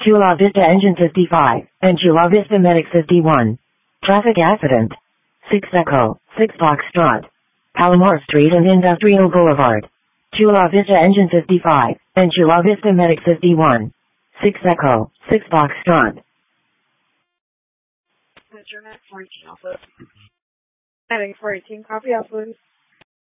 Chula Vista Engine 55, and Chula Vista Medic 51. Traffic accident. 6 Echo, 6 Foxtrot. Palomar Street and Industrial Boulevard. Chula Vista Engine 55, and Chula Vista Medic 51. 6 Echo, 6 Foxtrot. Metro Max 14 Alpha. Heading 418, copy out, please.